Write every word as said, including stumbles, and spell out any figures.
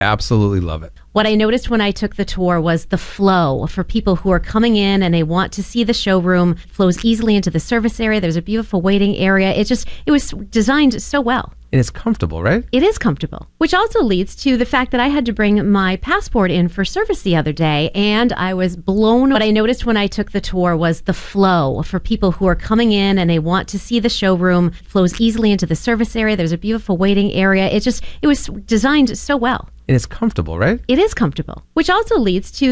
Absolutely love it. What I noticed when I took the tour was the flow for people who are coming in and they want to see the showroom flows easily into the service area. There's a beautiful waiting area. It just, it was designed so well. And it's comfortable, right? It is comfortable, which also leads to the fact that I had to bring my passport in for service the other day, and I was blown. What I noticed when I took the tour was the flow for people who are coming in and they want to see the showroom flows easily into the service area. There's a beautiful waiting area. It just, it was designed so well. And it's comfortable, right? It is comfortable, which also leads to